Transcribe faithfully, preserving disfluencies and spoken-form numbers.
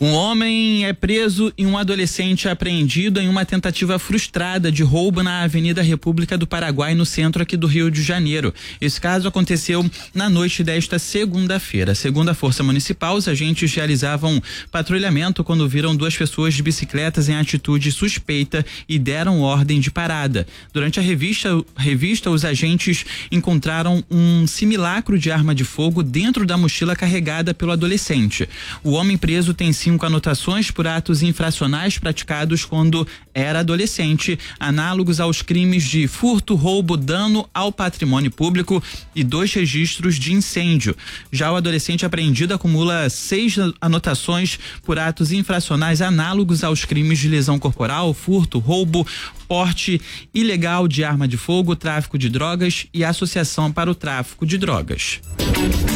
Um homem é preso e um adolescente é apreendido em uma tentativa frustrada de roubo na Avenida República do Paraguai, no centro aqui do Rio de Janeiro. Esse caso aconteceu na noite desta segunda-feira. Segundo a Força Municipal, os agentes realizavam patrulhamento quando viram duas pessoas de bicicletas em atitude suspeita e deram ordem de parada. Durante a revista, revista os agentes encontraram um simulacro de arma de fogo dentro da mochila carregada pelo adolescente. O homem preso tem cinco anotações por atos infracionais praticados quando era adolescente, análogos aos crimes de furto, roubo, dano ao patrimônio público e dois registros de incêndio. Já o adolescente apreendido acumula seis anotações por atos infracionais análogos aos crimes de lesão corporal, furto, roubo, porte ilegal de arma de fogo, tráfico de drogas e associação para o tráfico de drogas.